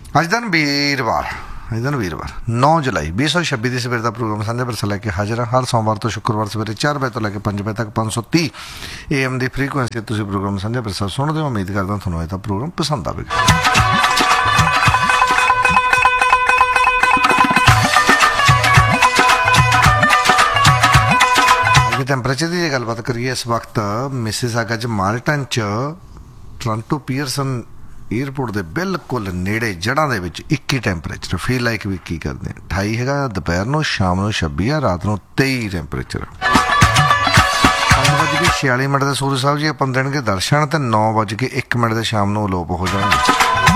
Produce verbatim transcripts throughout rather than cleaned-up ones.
ਅੱਜ ਦਿਨ ਵੀਰਵਾਰ ਅੱਜ ਦਿਨ ਵੀਰਵਾਰ ਨੌ ਜੁਲਾਈ ਵੀਹ ਸੌ ਛੱਬੀ ਦੀ ਸਵੇਰ ਦਾ ਪ੍ਰੋਗਰਾਮ ਸਾਂਝਾ ਵਿਰਸਾ ਲੈ ਕੇ ਹਾਜ਼ਰ ਹਾਂ। ਹਰ ਸੋਮਵਾਰ ਤੋਂ ਸ਼ੁੱਕਰਵਾਰ ਸਵੇਰੇ ਚਾਰ ਵਜੇ ਤੋਂ ਲੈ ਕੇ ਪੰਜ ਵਜੇ ਤੱਕ ਪੰਜ ਸੌ ਤੀਹ ਏ ਐਮ ਦੀ ਫ੍ਰੀਕੁਐਂਸੀ ਤੁਸੀਂ ਪ੍ਰੋਗਰਾਮ ਸਾਂਝਾ ਵਿਰਸਾ ਸੁਣਦੇ ਹੋ। ਉਮੀਦ ਕਰਦਾ ਤੁਹਾਨੂੰ ਇਹ ਤਾਂ ਪ੍ਰੋਗਰਾਮ ਪਸੰਦ ਆਵੇਗਾ। ਟੈਂਪਰੇਚਰ ਦੀ ਜੇ ਗੱਲਬਾਤ ਕਰੀਏ ਇਸ ਵਕਤ ਮਿਸਿਸਾਗਾ 'ਚ ਮਾਲਟਨ 'ਚ ਟੋਰਾਂਟੋ ਪੀਅਰਸਨ ਏਅਰਪੋਰਟ ਦੇ ਬਿਲਕੁਲ ਨੇੜੇ ਜੜ੍ਹਾਂ ਦੇ ਵਿੱਚ ਇੱਕੀ ਟੈਂਪਰੇਚਰ ਫੀਲ ਲਾਈਕ ਵੀ ਕੀ ਕਰਦੇ ਅਠਾਈ ਹੈਗਾ ਦੁਪਹਿਰ ਨੂੰ, ਸ਼ਾਮ ਨੂੰ ਛੱਬੀ ਆ, ਰਾਤ ਨੂੰ ਤੇਈ ਟੈਂਪਰੇਚਰ। ਪੰਜ ਵੱਜ ਕੇ ਛਿਆਲੀ ਮਿੰਟ ਦੇ ਸੂਰਜ ਸਾਹਿਬ ਜੀ ਆਪਾਂ ਨੂੰ ਦੇਣਗੇ ਦਰਸ਼ਨ ਤੇ ਨੌ ਵੱਜ ਕੇ ਇੱਕ ਮਿੰਟ ਦੇ ਸ਼ਾਮ ਨੂੰ ਅਲੋਪ ਹੋ ਜਾਣਗੇ।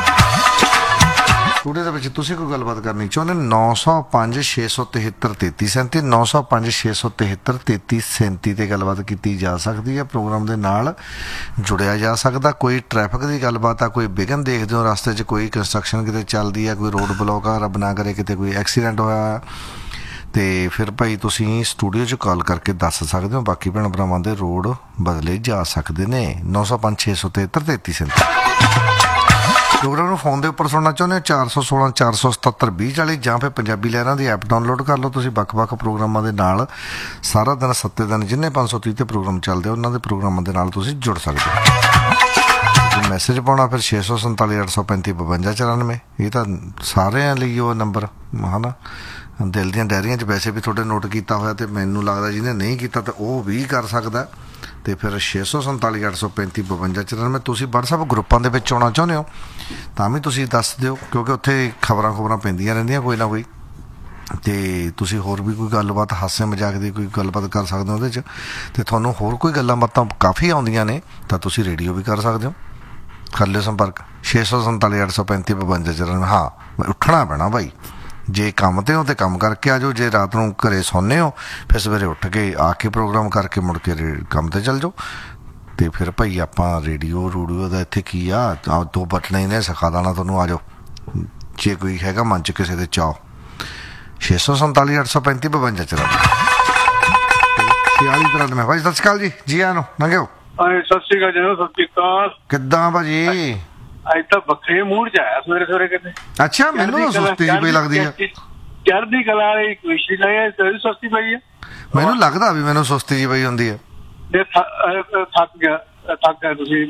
ਸਟੂਡੀਓ ਦੇ ਵਿੱਚ ਤੁਸੀਂ ਕੋਈ ਗੱਲਬਾਤ ਕਰਨੀ ਚਾਹੁੰਦੇ ਨੌ ਸੌ ਪੰਜ ਛੇ ਸੌ ਤਿਹੱਤਰ ਤੇਤੀ ਸੈਂਤੀ ਨੌ ਸੌ ਪੰਜ ਛੇ ਸੌ ਤਿਹੱਤਰ ਤੇਤੀ ਸੈਂਤੀ 'ਤੇ ਗੱਲਬਾਤ ਕੀਤੀ ਜਾ ਸਕਦੀ ਹੈ। ਪ੍ਰੋਗਰਾਮ ਦੇ ਨਾਲ ਜੁੜਿਆ ਜਾ ਸਕਦਾ। ਕੋਈ ਟ੍ਰੈਫਿਕ ਦੀ ਗੱਲਬਾਤ ਆ, ਕੋਈ ਵਿਘਨ ਦੇਖਦੇ ਹੋ ਰਸਤੇ 'ਚ, ਕੋਈ ਕੰਸਟਰਕਸ਼ਨ ਕਿਤੇ ਚੱਲਦੀ ਆ, ਕੋਈ ਰੋਡ ਬਲੌਕ ਆ, ਰੱਬ ਨਾ ਕਰੇ ਕਿਤੇ ਕੋਈ ਐਕਸੀਡੈਂਟ ਹੋਇਆ ਅਤੇ ਫਿਰ ਭਾਈ ਤੁਸੀਂ ਸਟੂਡੀਓ 'ਚ ਕਾਲ ਕਰਕੇ ਦੱਸ ਸਕਦੇ ਹੋ। ਬਾਕੀ ਭੈਣ ਭਰਾਵਾਂ ਦੇ ਰੋਡ ਬਦਲੇ ਜਾ ਸਕਦੇ ਨੇ। ਨੌ ਸੌ ਪੰਜ ਛੇ ਸੌ ਤਿਹੱਤਰ ਤੇਤੀ ਸੈਂਤੀ ਪ੍ਰੋਗਰਾਮ ਨੂੰ ਫੋਨ ਦੇ ਉੱਪਰ ਸੁਣਨਾ ਚਾਹੁੰਦੇ ਹੋ ਚਾਰ ਸੌ ਸੋਲਾਂ ਚਾਰ ਸੌ ਸਤੱਤਰ ਵੀਹ ਚਾਲੀ ਜਾਂ ਫਿਰ ਪੰਜਾਬੀ ਲਹਿਰਾਂ ਦੀ ਐਪ ਡਾਊਨਲੋਡ ਕਰ ਲਓ। ਤੁਸੀਂ ਵੱਖ-ਵੱਖ ਪ੍ਰੋਗਰਾਮਾਂ ਦੇ ਨਾਲ ਸਾਰਾ ਦਿਨ ਸੱਤੇ ਦਿਨ ਜਿੰਨੇ ਪੰਜ ਸੌ ਤੀਹ 'ਤੇ ਪ੍ਰੋਗਰਾਮ ਚੱਲਦੇ ਉਹਨਾਂ ਦੇ ਪ੍ਰੋਗਰਾਮਾਂ ਦੇ ਨਾਲ ਤੁਸੀਂ ਜੁੜ ਸਕਦੇ ਹੋ। ਮੈਸੇਜ ਪਾਉਣਾ ਫਿਰ ਛੇ ਸੌ ਸੰਤਾਲੀ ਅੱਠ ਸੌ ਪੈਂਤੀ ਬਵੰਜਾ ਚੁਰਾਨਵੇਂ ਇਹ ਤਾਂ ਸਾਰਿਆਂ ਲਈ ਉਹ ਨੰਬਰ ਹੈ ਨਾ। ਦਿਲ ਦੀਆਂ ਡਾਇਰੀਆਂ 'ਚ ਵੈਸੇ ਵੀ ਤੁਹਾਡੇ ਨੋਟ ਕੀਤਾ ਹੋਇਆ ਅਤੇ ਮੈਨੂੰ ਲੱਗਦਾ ਜਿਹਨੇ ਨਹੀਂ ਕੀਤਾ ਤਾਂ ਉਹ ਵੀ ਕਰ ਸਕਦਾ। ਅਤੇ ਫਿਰ ਛੇ ਸੌ ਸੰਤਾਲੀ ਅੱਠ ਸੌ ਪੈਂਤੀ ਬਵੰਜਾ ਚੁਰਾਨਵੇਂ ਤੁਸੀਂ ਵਟਸਐਪ ਗਰੁੱਪਾਂ ਦੇ ਵਿੱਚ ਆਉਣਾ ਚਾਹੁੰਦੇ ਹੋ ਤਾਂ ਵੀ ਤੁਸੀਂ ਦੱਸ ਦਿਓ, ਕਿਉਂਕਿ ਉੱਥੇ ਖਬਰਾਂ ਖਬਰਾਂ ਪੈਂਦੀਆਂ ਰਹਿੰਦੀਆਂ ਕੋਈ ਨਾ ਕੋਈ। ਅਤੇ ਤੁਸੀਂ ਹੋਰ ਵੀ ਕੋਈ ਗੱਲਬਾਤ ਹਾਸੇ ਮਜ਼ਾਕ ਦੀ ਕੋਈ ਗੱਲਬਾਤ ਕਰ ਸਕਦੇ ਹੋ ਉਹਦੇ 'ਚ। ਅਤੇ ਤੁਹਾਨੂੰ ਹੋਰ ਕੋਈ ਗੱਲਾਂ ਬਾਤਾਂ ਕਾਫੀ ਆਉਂਦੀਆਂ ਨੇ ਤਾਂ ਤੁਸੀਂ ਰੇਡੀਓ ਵੀ ਕਰ ਸਕਦੇ ਹੋ। ਕਰ ਲਿਓ ਸੰਪਰਕ ਛੇ ਸੌ ਸੰਤਾਲੀ ਅੱਠ ਸੌ ਪੈਂਤੀ ਬਵੰਜਾ ਚੁਰਾਨਵੇਂ। ਹਾਂ ਉੱਠਣਾ ਪੈਣਾ ਭਾਈ, ਜੇ ਕੰਮ 'ਤੇ ਹੋ ਤਾਂ ਕੰਮ ਕਰਕੇ ਆ ਜਾਓ, ਜੇ ਰਾਤ ਨੂੰ ਘਰੇ ਸੌਂਦੇ ਹੋ ਫਿਰ ਸਵੇਰੇ ਉੱਠ ਕੇ ਆ ਕੇ ਪ੍ਰੋਗਰਾਮ ਕਰਕੇ ਮੁੜ ਕੇ ਰੇ ਕੰਮ 'ਤੇ ਚੱਲ ਜਾਓ। ਅਤੇ ਫਿਰ ਭਾਈ ਆਪਾਂ ਰੇਡੀਓ ਰੂਡੀਓ ਦਾ ਇੱਥੇ ਕੀ ਆ, ਦੋ ਬਟਨ ਹੀ ਨੇ ਸਿਖਾ ਦੇਣਾ ਤੁਹਾਨੂੰ। ਆ ਜਾਓ ਜੇ ਕੋਈ ਹੈਗਾ ਮਨ 'ਚ ਕਿਸੇ ਦੇ ਚਾਓ। ਛੇ ਸੌ ਸੰਤਾਲੀ ਅੱਠ ਸੌ ਪੈਂਤੀ ਬਵੰਜਾ ਚੁਰਾਨਵੇਂ ਛਿਆਲੀ ਤਰਾਨਵੇਂ। ਭਾਈ ਸਤਿ ਸ਼੍ਰੀ ਅਕਾਲ ਜੀ, ਜੀ ਆਇਆਂ ਨੂੰ ਲੰਘਿਓ। ਸਤਿ ਸ਼੍ਰੀ ਅਕਾਲ ਜੀ। ਸਤਿ ਸ਼੍ਰੀ ਅਕਾਲ। ਕਿੱਦਾਂ ਭਾਜੀ? ਅੱਜ ਤਾਂ ਵੱਖਰੇ ਮੂਡ 'ਚ ਆਇਆ ਸਵੇਰੇ ਸਵੇਰੇ ਕਿਤੇ। ਅੱਛਾ, ਮੈਨੂੰ ਤਾਂ ਸੁਸਤੀ ਜਿਹੀ ਪਈ ਲੱਗਦੀ ਆ। ਚੜ੍ਹਦੀ ਕਲਾ ਵਾਲੀ ਕੋਸ਼ਿਸ਼ ਲਈ ਸੁਸਤੀ ਪਈ ਆ। ਮੈਨੂੰ ਲੱਗਦਾ ਵੀ ਮੈਨੂੰ ਸੁਸਤੀ ਜਿਹੀ ਪਈ ਹੁੰਦੀ ਆ। ਥੱਕ ਗਿਆ ਥੱਕ ਗਿਆ ਤੁਸੀਂ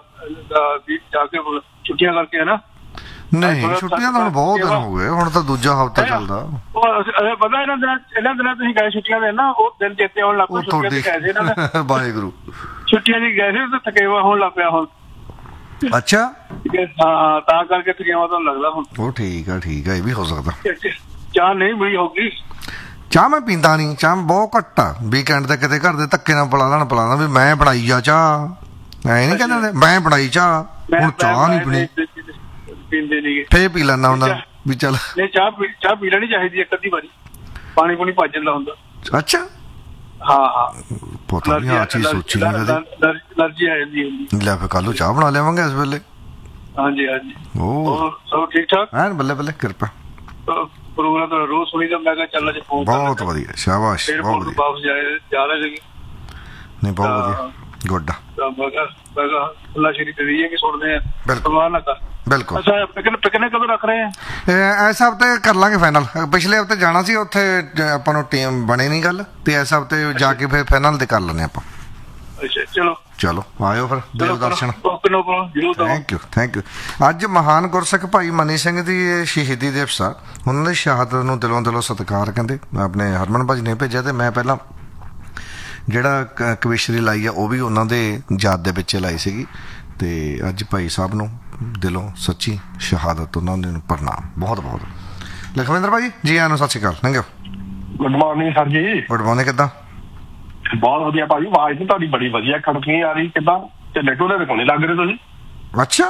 ਜਾ ਕੇ ਛੁੱਟੀਆਂ ਕਰਕੇ ਹੈ ਨਾ। ਨਹੀਂ ਛੁੱਟੀਆਂ ਤਾਂ ਹੁਣ ਬਹੁਤ ਦਿਨ ਹੋ ਗਏ, ਹੁਣ ਤਾਂ ਦੂਜਾ ਹਫ਼ਤਾ ਚੱਲਦਾ। ਪਤਾ ਇਹਨਾਂ ਦਿਨਾਂ ਇਹਨਾਂ ਦਿਨਾਂ ਤੁਸੀਂ ਗਏ ਛੁੱਟੀਆਂ ਦੇ ਨਾ, ਉਹ ਦਿਨ ਚੇਤੇ ਆਉਣ ਲੱਗ ਪਏ। ਛੁੱਟੀਆਂ ਦੀ ਗਏ ਸੀ ਇਹਨਾਂ ਦੇ ਵਾਹਿਗੁਰੂ, ਛੁੱਟੀਆਂ ਦੀ ਗਏ ਸੀ ਤੇ ਥਕੇਵਾ ਹੋਣ ਲੱਗ ਪਿਆ ਹੁਣ। ਅੱਛਾ ਹਾਂ, ਤਾਂ ਕਰਕੇ ਥਕੇਵਾ ਤੁਹਾਨੂੰ ਲੱਗਦਾ ਹੁਣ। ਉਹ ਠੀਕ ਆ ਠੀਕ ਆ, ਇਹ ਵੀ ਹੋ ਸਕਦਾ। ਚਾਹ ਨਹੀਂ ਮਿਲੀ ਹੋਊਗੀ। ਚਾਹ ਮੈਂ ਪੀਂਦਾ ਨਹੀਂ, ਚਾਹ ਬਹੁਤ ਘੱਟ ਆ। ਵੀਕਐਂਡ ਤੇ ਕਿਤੇ ਘਰ ਦੇ ਧੱਕੇ ਨਾਲ ਪਿਲਾ ਦੇਣ ਪਿਲਾ ਦੇਣ ਵੀ ਮੈਂ ਬਣਾਈ ਆ ਚਾਹ, ਐ ਨਹੀਂ ਕਹਿੰਦੇ ਮੈਂ ਬਣਾਈ ਚਾਹ, ਹੁਣ ਚਾਹ ਨਹੀਂ ਪੀਣੀ ਪੀਂਦੇ ਨੀ ਫੇਰ ਪੀ ਲੈਂਦਾ ਹੁੰਦਾ ਵੀ ਚੱਲ। ਨਹੀਂ ਚਾਹ ਚਾਹ ਪੀ ਲੈਣੀ ਚਾਹੀਦੀ ਇੱਕ ਅੱਧੀ ਵਾਰੀ, ਪਾਣੀ ਪੂਣੀ ਭੱਜ ਜਾਂਦਾ ਹੁੰਦਾ। ਅੱਛਾ ਹਾਂ ਹਾਂ, ਪਤਾ ਨਹੀਂ ਆ ਚੀਜ਼ ਸੋਚੀ ਨਹੀਂ ਕਦੇ। ਐਲਰਜੀ ਆ ਜਾਂਦੀ ਹੁੰਦੀ। ਲੈ ਫਿਰ ਕੱਲ੍ਹ ਨੂੰ ਚਾਹ ਬਣਾ ਲਿਆਵਾਂਗੇ ਇਸ ਵੇਲੇ। ਹਾਂਜੀ ਹਾਂਜੀ, ਉਹ ਸਭ ਠੀਕ ਠਾਕ ਐਨ ਬੱਲੇ ਬੱਲੇ ਕਿਰਪਾ। ਪ੍ਰੋਗਰਾਮ ਤਾਂ ਰੋਜ਼ ਸੁਣੀ ਦਾ, ਮੈਂ ਕਿਹਾ ਚੱਲ ਅੱਜ ਫੋਨ ਬਹੁਤ ਵਧੀਆ, ਸ਼ਾਬਾਸ਼ ਬਹੁਤ ਵਧੀਆ। ਵਾਪਸ ਜਾ ਰਹੇ ਸੀਗੇ। ਨਹੀਂ ਬਹੁਤ ਵਧੀਆ, ਗੁੱਡ। ਮੈਂ ਕਿਹਾ ਮੈਂ ਕਿਹਾ ਅੱਲਾ ਸ਼ਰੀਫ ਤੇ ਰਹੀਏ ਕਿ ਸੁਣਦੇ ਆ। ਬਿਲਕੁਲ ਬਿਲਕੁਲ। ਅੱਛਾ ਪਿਕਨਿਕ ਕਦੋਂ ਰੱਖ ਰਹੇ ਆ? ਇਸ ਹਫ਼ਤੇ ਕਰ ਲਾਂਗੇ ਫਾਈਨਲ। ਪਿਛਲੇ ਹਫ਼ਤੇ ਜਾਣਾ ਸੀ, ਉੱਥੇ ਆਪਾਂ ਨੂੰ ਟੀਮ ਬਣੇ ਨਹੀਂ ਗੱਲ, ਤੇ ਇਸ ਹਫ਼ਤੇ ਜਾ ਕੇ ਫਿਰ ਫਾਈਨਲ ਤੇ ਕਰ ਲੈਂਦੇ ਆਪਾਂ। ਅੱਛਾ ਚਲੋ ਚਲੋ ਆਇਓ ਫਿਰ ਦਿਓ ਦਰਸ਼ਨ। Thank you thank you. ਅੱਜ ਮਹਾਨ ਗੁਰਸਿੱਖ ਭਾਈ ਮਨੀ ਸਿੰਘ ਦੀ ਸ਼ਹੀਦੀ ਦਿਵਸ ਆ। ਉਹਨਾਂ ਦੀ ਸ਼ਹਾਦਤ ਨੂੰ ਦਿਲੋਂ ਦਿਲੋਂ ਸਤਿਕਾਰ ਕਹਿੰਦੇ ਆਪਣੇ ਹਰਮਨ ਭਾਜੀ ਨੇ ਭੇਜਿਆ, ਅਤੇ ਮੈਂ ਪਹਿਲਾਂ ਜਿਹੜਾ ਕ ਕਵਿਸ਼ਰੀ ਲਾਈ ਆ ਉਹ ਵੀ ਉਹਨਾਂ ਦੇ ਯਾਦ ਦੇ ਵਿੱਚ ਲਾਈ ਸੀਗੀ। ਅਤੇ ਅੱਜ ਭਾਈ ਸਾਹਿਬ ਨੂੰ ਦਿਲੋਂ ਸੱਚੀ ਸ਼ਹਾਦਤ ਉਹਨਾਂ ਨੂੰ ਪ੍ਰਣਾਮ ਬਹੁਤ ਬਹੁਤ। ਲਖਵਿੰਦਰ ਭਾਜੀ ਜੀ ਆਇਆਂ ਨੂੰ, ਸਤਿ ਸ਼੍ਰੀ ਅਕਾਲ ਲੰਘਿਓ। ਗੁੱਡ ਮਾਰਨਿੰਗ ਸਰ ਜੀ। ਗੁੱਡ ਮਾਰਨਿੰਗ, ਕਿੱਦਾਂ? ਬਹੁਤ ਵਧੀਆ ਭਾਜੀ, ਆਵਾਜ਼ ਤਾਂ ਤੁਹਾਡੀ ਬੜੀ ਵਧੀਆ ਖੜਕੀ ਆ ਰਹੀ। ਕਿੱਦਾਂ ਢਿੱਲੇ ਢੋਲੇ ਦੇ ਕੋਨੇ ਲੱਗ ਰਹੇ ਤੁਸੀਂ? ਅੱਛਾ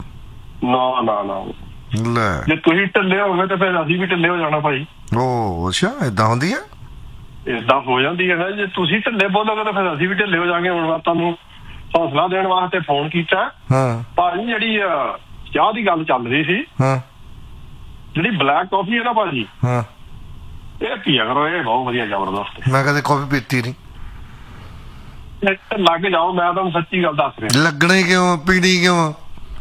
ਨਾ ਨਾ ਨਾ, ਲੈ ਜੇ ਤੁਸੀਂ ਢਿੱਲੇ ਹੋ ਗਏ ਤੇ ਫਿਰ ਅਸੀਂ ਵੀ ਢਿੱਲੇ ਹੋ ਜਾਣਾ ਭਾਈ। ਓ ਅੱਛਾ ਏਦਾਂ ਹੁੰਦੀ ਹੈ? ਏਦਾਂ ਹੋ ਜਾਂਦੀ ਹੈ। ਜੇ ਤੁਸੀਂ ਢਿੱਲੇ ਬੋਲੋਗੇ ਤਾਂ ਫਿਰ ਅਸੀਂ ਵੀ ਢਿੱਲੇ ਹੋ ਜਾਵਾਂਗੇ। ਹੁਣ ਮੈਂ ਤੁਹਾਨੂੰ ਹੌਸਲਾ ਦੇਣ ਵਾਸਤੇ ਫੋਨ ਕੀਤਾ। ਹਾਂ ਭਾਜੀ, ਜਿਹੜੀ ਚਾਹ ਦੀ ਗੱਲ ਚੱਲ ਰਹੀ ਸੀ, ਹਾਂ ਜਿਹੜੀ ਬਲੈਕ ਕਾਫੀ ਹੈ ਨਾ ਭਾਜੀ, ਹਾਂ ਇਹ ਪੀਆ ਕਰੋ, ਇਹ ਬਹੁਤ ਵਧੀਆ ਜ਼ਬਰਦਸਤ। ਮੈਂ ਕਦੇ ਕਾਫੀ ਪੀਤੀ ਨਹੀਂ। ਲੱਗ ਜਾਓ, ਮੈਂ ਤੁਹਾਨੂੰ ਸੱਚੀ ਗੱਲ ਦੱਸ ਰਿਹਾ। ਲੱਗਣੀ ਕਿਉਂ, ਪੀਣੀ ਕਿਉਂ?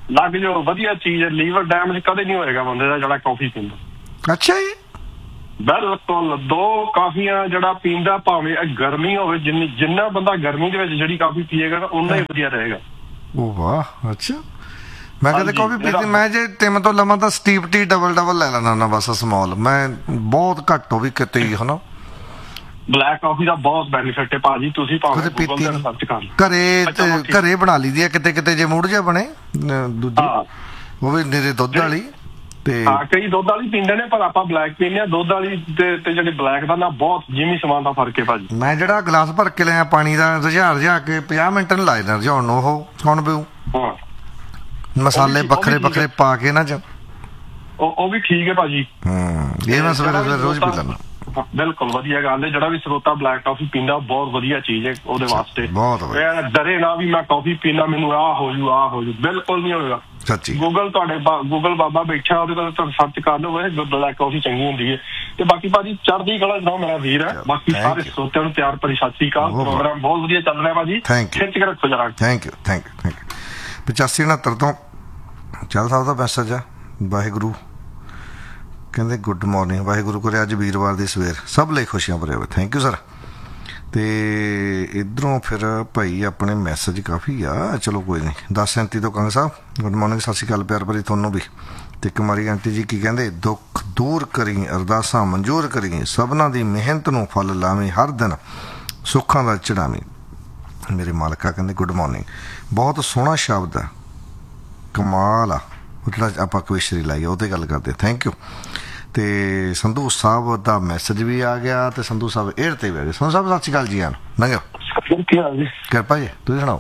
ਲੱਗ ਜਾਓ, ਵਧੀਆ ਚੀਜ਼ ਹੈ। ਲੀਵਰ ਡੈਮੇਜ ਕਦੇ ਨਹੀਂ ਹੋਏਗਾ ਬੰਦੇ ਦਾ ਜਿਹੜਾ ਕਾਫੀ ਪੀਂਦਾ। ਅੱਛਾ ਜੀ। ਬਿਲਕੁਲ। ਦੋ ਕਾਫੀਆਂ ਜਿਹੜਾ ਪੀਂਦਾ, ਭਾਵੇਂ ਗਰਮੀ ਹੋਵੇ, ਜਿੰਨੀ ਜਿੰਨਾ ਬੰਦਾ ਗਰਮੀ ਦੇ ਵਿੱਚ ਜਿਹੜੀ ਕਾਫੀ ਪੀਏਗਾ ਨਾ ਉਨਾ ਹੀ ਵਧੀਆ ਰਹੇਗਾ। ਉਹ ਵਾਹ, ਅੱਛਾ। ਮੈਂ ਕਦੇ ਕਾਫੀ ਪੀਤੀ, ਮੈਂ ਜੇ ਟਿਮ ਤੋਂ ਲਵਾਂ ਤਾਂ ਸਟੀਪ ਟੀ ਡਬਲ ਡਬਲ ਲੈ ਲੈਣਾ ਹੁੰਦਾ ਬਸ, ਸਮੌਲ। ਮੈਂ ਬਹੁਤ ਘੱਟ ਹੋ ਵੀ ਕਿਤੇ ਹੀ ਹਨਾ। ਬਲੈਕ ਕਾਫੀ ਦਾ ਬਹੁਤ ਬੈਨੀਫਿਟ ਹੈ ਭਾਜੀ, ਤੁਸੀਂ ਭਾਵੇਂ ਪੀਤੀ ਗੂਗਲ ਤੇ ਸਰਚ ਕਰ ਲਓ। ਘਰੇ ਘਰੇ ਬਣਾ ਲਈ ਦੀ ਆ ਕਿਤੇ ਕਿਤੇ, ਜੇ ਮੂਡ ਜਿਹਾ ਬਣੇ ਦੂਜੀ, ਉਹ ਵੀ ਨਿਰੇ ਦੁੱਧ ਵਾਲੀ। ਤੇ ਹਾਂ, ਕਈ ਦੁੱਧ ਵਾਲੀ ਪੀਂਦੇ ਨੇ, ਪਰ ਆਪਾਂ ਬਲੈਕ ਪੀਂਦੇ ਆ। ਦੁੱਧ ਵਾਲੀ ਤੇ ਜਿਹੜੇ ਬਲੈਕ ਦਾ ਨਾ ਬਹੁਤ ਜਿਮੀ ਸਮਾਨ ਦਾ ਫਰਕ ਹੈ ਭਾਜੀ। ਮੈਂ ਜਿਹੜਾ ਗਲਾਸ ਭਰ ਕੇ ਲਿਆ ਪਾਣੀ ਦਾ, ਰੁਝਾਰ ਰੁਝਾ ਕੇ ਪੰਜਾਹ ਮਿੰਟ ਨੂੰ ਲਾਏ ਨਾ ਰੁਝਾਉਣ ਨੂੰ, ਉਹ ਕੌਣ ਪੀਊ? ਹਾਂ, ਮਸਾਲੇ ਵੱਖਰੇ ਵੱਖਰੇ ਪਾ ਕੇ ਨਾ ਚ, ਉਹ ਉਹ ਵੀ ਠੀਕ ਹੈ ਭਾਜੀ। ਹੂੰ, ਇਹ ਮੈਂ ਸਵੇਰੇ ਸਵੇਰੇ ਰੋਜ਼ ਪੀ ਲੈਂਦਾ। ਬਿਲਕੁਲ ਵਧੀਆ ਗੱਲ ਹੈ। ਜਿਹੜਾ ਵੀ ਸਰੋਤਾ ਬਲੈਕ ਕਾਫੀ ਪੀਂਦਾ ਬਹੁਤ ਵਧੀਆ ਚੀਜ਼ ਹੈ ਉਹਦੇ ਵਾਸਤੇ। ਬਹੁਤ ਵਧੀਆ। ਡਰੇ ਨਾ ਵੀ ਮੈਂ ਕਾਫੀ ਪੀਣਾ, ਮੈਨੂੰ ਆਹ ਹੋ ਜੂ ਆਹ ਹੋ ਜੂ, ਬਿਲਕੁਲ ਨਹੀਂ ਹੋਏਗਾ। ਸੱਚੀ। ਗੂਗਲ ਤੁਹਾਡੇ ਗੂਗਲ ਬਾਬਾ ਬੈਠਾ, ਉਹਦੇ ਤੋਂ ਤੁਹਾਨੂੰ ਸਰਚ ਕਰ ਲਓ, ਇਹ ਬਲੈਕ ਕਾਫੀ ਚੰਗੀ ਹੁੰਦੀ ਹੈ। ਤੇ ਬਾਕੀ ਭਾਜੀ ਚੜ੍ਹਦੀ ਕਲਾ ਜਿਹੜਾ ਮੇਰਾ ਵੀਰ ਹੈ। ਬਾਕੀ ਸਾਰੇ ਸਰੋਤਿਆਂ ਨੂੰ ਪਿਆਰ ਭਰੀ ਸਤਿ ਸ੍ਰੀ ਅਕਾਲ। ਪ੍ਰੋਗਰਾਮ ਬਹੁਤ ਵਧੀਆ ਚੱਲ ਰਿਹਾ ਭਾਜੀ, ਖਿੱਚ ਕੇ ਰੱਖੋ ਜਰਾ। Thank you thank you thank you. ਪਚਾਸੀ ਉਣਹੱਤਰ ਤੋਂ ਚੱਲ ਸਾਹਿਬ ਦਾ ਮੈਸੇਜ ਆ। ਵਾਹਿਗੁਰੂ ਕਹਿੰਦੇ ਗੁੱਡ ਮਾਰਨਿੰਗ, ਵਾਹਿਗੁਰੂ ਕਰੇ ਅੱਜ ਵੀਰਵਾਰ ਦੀ ਸਵੇਰ ਸਭ ਲਈ ਖੁਸ਼ੀਆਂ ਭਰੇ ਹੋਵੇ। Thank you sir. ਤੇ ਇੱਧਰੋਂ ਫਿਰ ਭਾਈ ਆਪਣੇ ਮੈਸੇਜ ਕਾਫੀ ਆ, ਚਲੋ ਕੋਈ ਨਹੀਂ। ਦਸ ਸੈਂਤੀ ਤੋਂ ਕੰਗ ਸਾਹਿਬ ਗੁੱਡ ਮਾਰਨਿੰਗ, ਸਤਿ ਸ਼੍ਰੀ ਅਕਾਲ, ਪਿਆਰ ਭਰੀ ਤੁਹਾਨੂੰ ਵੀ। ਤੇ ਕੁਮਾਰੀ ਆਂਟੀ ਜੀ ਕੀ ਕਹਿੰਦੇ, ਦੁੱਖ ਦੂਰ ਕਰੀ, ਅਰਦਾਸਾਂ ਮਨਜ਼ੂਰ ਕਰੀ, ਸਭਨਾਂ ਦੀ ਮਿਹਨਤ ਨੂੰ ਫਲ ਲਾਵੀਂ, ਹਰ ਦਿਨ ਸੁੱਖਾਂ ਦਾ ਚੜਾਵੀਂ। ਮੇਰੇ ਮਾਲਕਾ ਕਹਿੰਦੇ ਗੁੱਡ ਮਾਰਨਿੰਗ, ਬਹੁਤ ਸੋਹਣਾ ਸ਼ਬਦ ਆ, ਕਮਾਲ ਆ। ਉਹ ਜਿਹੜਾ ਆਪਾਂ ਕਵਿਸ਼ਰੀ ਲਾਈ ਉਹ 'ਤੇ ਗੱਲ ਕਰਦੇ। Thank you. ਤੇ ਸੰਧੂ ਸਾਹਿਬ ਦਾ ਮੈਸੇਜ ਵੀ ਆ ਗਿਆ, ਤੇ ਸੰਧੂ ਸਾਹਿਬ ਏਅਰ ਤੇ ਵੀ ਆ ਗਏ। ਸੰਧੂ ਸਾਹਿਬ ਸਤਿ ਸ਼੍ਰੀ ਅਕਾਲ ਜੀ। ਆਨ ਲੰਘਿਓ, ਕਿਰਪਾ ਜੀ, ਤੁਸੀਂ ਸੁਣਾਓ।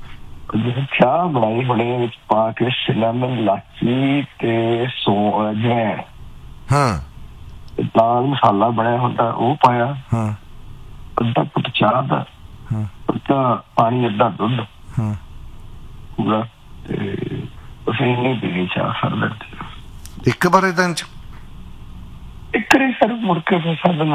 ਚਾਹ ਬਣਾਈ ਬੜੇ ਵਿੱਚ ਪਾ ਕੇ ਸਿਨੇਮਨ, ਲਾਚੀ ਤੇ ਸੌ ਅਜਵਾਇਣ, ਹਾਂ, ਲਾਲ ਮਸਾਲਾ ਬਣਿਆ ਹੁੰਦਾ ਉਹ ਪਾਇਆ, ਹਾਂ, ਅੱਧਾ ਕੁੱਟ ਚਾਹ ਦਾ, ਹਾਂ, ਅੱਧਾ ਪਾਣੀ, ਅੱਧਾ ਦੁੱਧ, ਹਾਂ, ਪੂਰਾ। ਤੇ ਅਸੀਂ ਨਹੀਂ ਪੀਣੀ ਚਾਹ ਹਰ ਦਿਨ, ਇੱਕ ਵਾਰੇ ਦਿਨ ਚ ਇੱਕ ਵਾਰੀ ਸਰ ਮੁੜ ਕੇ ਫਿਰ ਸਾਨੂੰ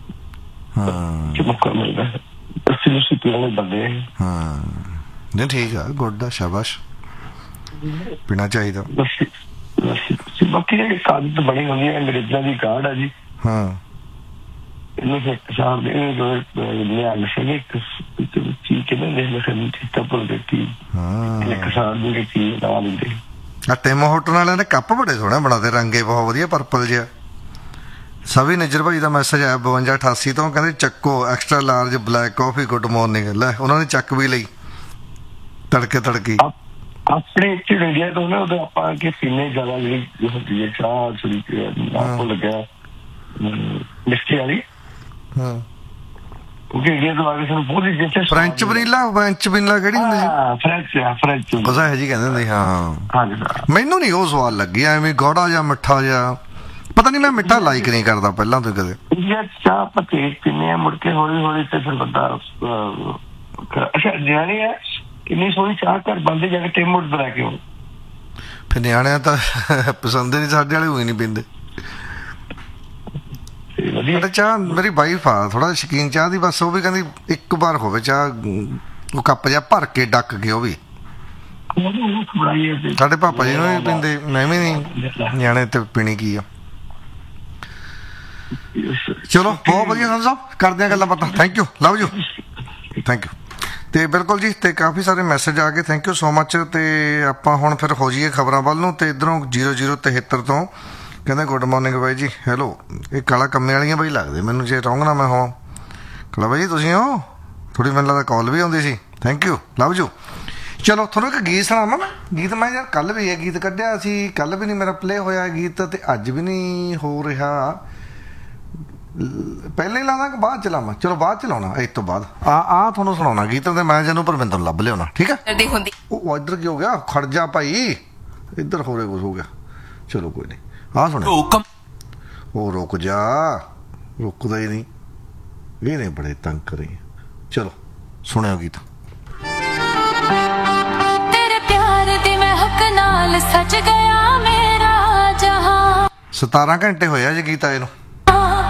ਹਾਂ ਮੌਕਾ ਮਿਲਦਾ। ਅਸੀਂ ਤੁਸੀਂ ਪੀਣ ਵਾਲੇ ਬੰਦੇ। ਹਾਂ, ਨਹੀਂ ਠੀਕ ਆ, ਗੁੱਡ ਆ, ਸ਼ਾਬਾਸ਼, ਪੀਣਾ ਚਾਹੀਦਾ। ਬਾਕੀ ਜਿਹੜੀ ਕਾਗਜ਼ ਬਣੀ ਹੁੰਦੀ ਹੈ ਅੰਗਰੇਜ਼ਾਂ ਦੀ ਕਾਢ ਆ ਜੀ। ਹਾਂ, ਇਹਨੂੰ ਫਿਰ ਕਿਸਾਨ ਦੇ ਨਿਹੰਗ ਸਿੰਘ ਚੀਜ਼ ਕਿਵੇਂ ਲੈ ਸਕਦੇ ਚੀਤਾ ਭੁੱਲ ਗਏ ਕੀ ਕਿਸਾਨ ਦੀ ਚੀਜ਼ ਨਾ ਦਿੰਦੇ। ਆ ਟਿਮ ਹੋਟਲ ਵਾਲਿਆਂ ਨੇ ਕੱਪ ਬੜੇ ਸੋਹਣੇ ਬਣਾਦੇ, ਰੰਗੇ ਬਹੁਤ ਵਧੀਆ, ਪਰਪਲ ਜਿਹਾ। ਸਭੀ ਨਿੱਜਰ ਭਾਈ ਦਾ ਮੈਸੇਜ ਆਇਆ ਬਵੰਜਾ ਅਠਾਸੀ ਤੋਂ, ਕਹਿੰਦੇ ਚੱਕੋ extra large black coffee, good morning. ਲੈ ਉਹਨਾਂ ਨੇ ਚੱਕ ਵੀ ਲਈ ਤੜਕੇ ਤੜਕੀ। ਆਪਣੇ ਇੱਥੇ ਇੰਡੀਆ ਤੋਂ ਨਾ ਉਦੋਂ ਆਪਾਂ ਕਿ ਪੀਨੇ ਜ਼ਿਆਦਾ ਜਿਹੜੀ ਹੁੰਦੀ ਹੈ ਚਾਹ ਸਰੀ ਭੁੱਲ ਗਿਆ ਮਿਸਟੀ ਵਾਲੀ। ਹਾਂ, ਕਿਉਂਕਿ ਇੰਡੀਆ ਤੋਂ ਆ ਕੇ ਸਾਨੂੰ ਬਹੁਤ ਹੀ ਫਰੈਂਚ ਵਨੀਲਾ, ਫਰੈਂਚ ਵਨੀਲਾ ਕਿਹੜੀ ਹੁੰਦੀ ਸੀ? ਫਰੈਂਚ ਫਰੈਂਚ ਬਸ ਇਹੋ ਜਿਹੀ ਕਹਿੰਦੇ ਹੁੰਦੇ। ਹਾਂ, ਹਾਂਜੀ। ਮੈਨੂੰ ਨਹੀਂ ਉਹ ਸਵਾਦ ਲੱਗੀ, ਐਵੇਂ ਗੌੜਾ ਜਾਂ ਮਿੱਠਾ ਜਿਹਾ, ਪਤਾ ਨਹੀਂ, ਮੈਂ ਮਿੱਠਾ ਲਾਈਕ ਨਹੀਂ ਕਰਦਾ ਪਹਿਲਾਂ ਤੋਂ ਕਦੇ। ਇੰਡੀਆ ਚ ਚਾਹ ਆਪਾਂ ਤੇਜ਼ ਪੀਂਦੇ ਹਾਂ, ਮੁੜ ਕੇ ਹੌਲੀ ਹੌਲੀ ਤੇ ਫਿਰ ਬੰਦਾ ਅੱਛਾ ਨਿਆਣੇ ਆ ਕਿੰਨੀ ਸੋਹਣੀ ਚਾਹ ਘਰ ਬੰਦੇ ਜਾ ਕੇ ਟਿਮ ਮੁੱਢ ਲੈ ਕੇ ਆਉਣ। ਫਿਰ ਨਿਆਣਿਆਂ ਤਾਂ ਪਸੰਦ ਹੀ ਨਹੀਂ, ਸਾਡੇ ਵਾਲੇ ਹੋਈ ਨਹੀਂ ਪੀਂਦੇ। ਚਾਹ ਮੇਰੀ ਵਾਈਫ ਆ ਥੋੜਾ ਸ਼ੌਕੀਨ ਚਾਹ ਦੀ, ਬਸ ਉਹ ਵੀ ਕਹਿੰਦੀ ਇੱਕ ਵਾਰ ਹੋਵੇ ਚਾਹ, ਉਹ ਕੱਪ ਜਿਹਾ ਭਰ ਕੇ ਡੱਕ ਕੇ, ਉਹ ਵੀ ਸਾਡੇ ਪਾਪਾ ਜੀ ਨੂੰ ਵੀ ਪੀਂਦੇ, ਮੈਂ ਵੀ ਨਹੀਂ। ਨਿਆਣੇ ਤੇ ਪੀਣੀ ਕੀ ਆ। ਚਲੋ ਬਹੁਤ ਵਧੀਆ ਸੰਧੂ ਸਾਹਿਬ, ਕਰਦੇ ਆ ਗੱਲਾਂ ਬਾਤਾਂ। Thank you, love you, thank you. ਤੇ ਬਿਲਕੁਲ ਜੀ, ਤੇ ਕਾਫੀ ਸਾਰੇ ਮੈਸੇਜ ਆ ਗਏ, ਥੈਂਕ ਯੂ ਸੋ ਮਚ। ਤੇ ਆਪਾਂ ਹੁਣ ਫਿਰ ਹੋ ਜਾਈਏ ਖਬਰਾਂ ਵੱਲ ਨੂੰ। ਤੇ ਇੱਧਰੋਂ ਜੀਰੋ ਜੀਰੋ ਤਿਹੱਤਰ ਤੋਂ ਕਹਿੰਦੇ ਗੁੱਡ ਮਾਰਨਿੰਗ ਬਾਈ ਜੀ, ਹੈਲੋ। ਇਹ ਕਾਲਾ ਕੰਮੇ ਵਾਲੀਆਂ ਬਾਈ ਲੱਗਦੇ ਮੈਨੂੰ, ਜੇ ਰੌਂਗ ਨਾ ਮੈਂ ਹੋਵਾਂ। ਕਾਲਾ ਬਾਈ ਜੀ ਤੁਸੀਂ ਹੋ? ਥੋੜੀ ਮੈਨੂੰ ਲੱਗਦਾ ਕਾਲ ਵੀ ਆਉਂਦੀ ਸੀ। Thank you, love you. ਚਲੋ ਤੁਹਾਨੂੰ ਇੱਕ ਗੀਤ ਸੁਣਾਵਾਂ ਮੈਂ। ਗੀਤ ਮੈਂ ਯਾਰ ਕੱਲ੍ਹ ਵੀ ਇਹ ਗੀਤ ਕੱਢਿਆ ਸੀ, ਕੱਲ੍ਹ ਵੀ ਨਹੀਂ ਮੇਰਾ ਪਲੇ ਹੋਇਆ ਗੀਤ, ਤੇ ਅੱਜ ਵੀ ਨਹੀਂ ਹੋ ਰਿਹਾ। ਪਹਿਲਾਂ ਹੀ ਲਾਉਣਾ ਕਿ ਬਾਅਦ ਚ ਲਾਵਾਂ? ਚਲੋ ਬਾਅਦ ਚ ਲਾਉਣਾ, ਇਸ ਤੋਂ ਬਾਅਦ ਆ ਆ ਤੁਹਾਨੂੰ ਸੁਣਾਉਣਾ ਗੀਤ। ਤੇ ਮੈਂ ਜਨੂੰ ਪਰਵਿੰਦਰ ਲੱਭ ਲਿਆਉਣਾ, ਠੀਕ ਹੈ? ਉਹ ਇੱਧਰ ਕੀ ਹੋ ਗਿਆ? ਖੜ ਜਾ ਭਾਈ, ਇੱਧਰ ਹੋ ਰਿਹਾ ਕੁਛ ਹੋ ਗਿਆ। ਚਲੋ ਕੋਈ ਨਹੀਂ, ਆਹ ਸੁਣਿਆ। ਉਹ ਰੁਕ ਜਾ, ਰੁਕਦਾ ਹੀ ਨਹੀਂ, ਇਹਨੇ ਬੜੇ ਤੰਗ ਕਰੇ। ਚਲੋ ਸੁਣਿਓ ਗੀਤ। ਤੇਰੇ ਪਿਆਰ ਦੀ ਮਹਿਕ ਨਾਲ ਸਜ ਗਿਆ ਮੇਰਾ ਜਹਾਂ। ਸਤਾਰਾਂ ਘੰਟੇ ਹੋਇਆ ਜੀ ਗੀਤ ਆਏ ਨੂੰ।